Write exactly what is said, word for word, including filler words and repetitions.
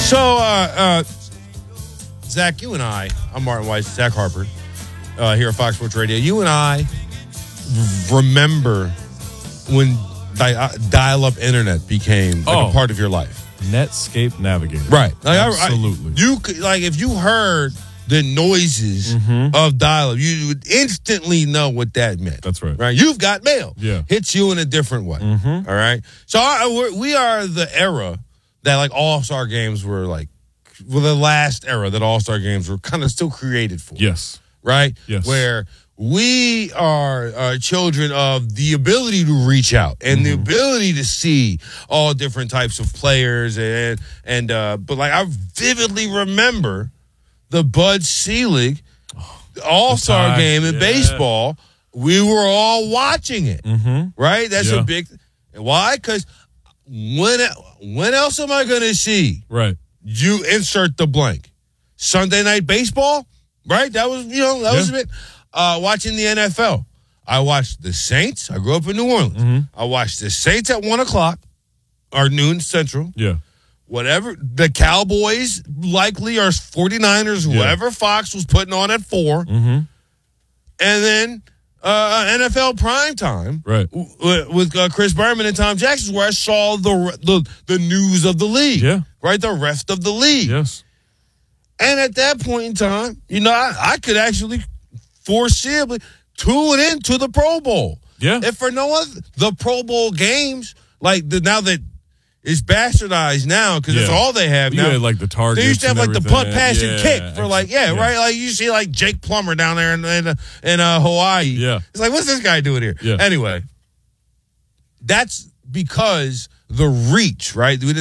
So, uh, uh, Zach, you and I, I'm Martin Weiss, Zach Harper, uh, here at Fox Sports Radio. You and I remember when di- dial-up internet became like Oh. a part of your life. Netscape Navigator. Right. Like, Absolutely. I, I, you could, like, if you heard the noises Mm-hmm. of dial-up, you would instantly know what that meant. That's right. Right. You've got mail. Yeah. Hits you in a different way. Mm-hmm. All right. So our, we're, we are the era that like All-Star games were like, well, the last era that All-Star games were kind of still created for. Yes. Right? Yes. Where we are uh, children of the ability to reach out and the ability to see all different types of players and and uh, but like I vividly remember the Bud Selig All-Star time, game in yeah. baseball. We were all watching it. Mm-hmm. Right? That's Yeah. a big why? Because when when else am I going to see Right. you insert the blank? Sunday night baseball, right? That was, you know, that Yeah. was a bit. Uh, watching the N F L, I watched the Saints. I grew up in New Orleans. Mm-hmm. I watched the Saints at one o'clock or noon Central. Yeah. Whatever. The Cowboys likely are forty-niners, Yeah. whoever Fox was putting on at four. Mm-hmm. And then uh, N F L primetime. Right. W- with uh, Chris Berman and Tom Jackson, where I saw the, the the news of the league. Yeah. Right? The rest of the league. Yes. And at that point in time, you know, I, I could actually foreseeably tune into the Pro Bowl. Yeah. If for no other, the Pro Bowl games, like the now that it's bastardized now because it's Yeah. all they have You now. had, like, the targets They used to have and like the everything. punt, pass, and Yeah, kick for like yeah, yeah. right. Like you see like Jake Plummer down there in in, in uh, Hawaii. Yeah. It's like what's this guy doing here? Yeah. Anyway, that's because the reach, right? We didn't